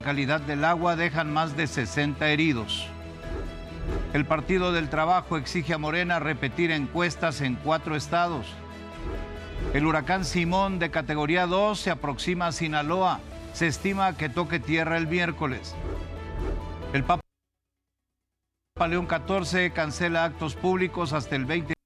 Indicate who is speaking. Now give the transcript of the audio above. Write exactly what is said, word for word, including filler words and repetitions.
Speaker 1: calidad del agua dejan más de sesenta heridos. El Partido del Trabajo exige a Morena repetir encuestas en cuatro estados. El huracán Simón de categoría dos se aproxima a Sinaloa. Se estima que toque tierra el miércoles. El Papa León catorce cancela actos públicos hasta el veinte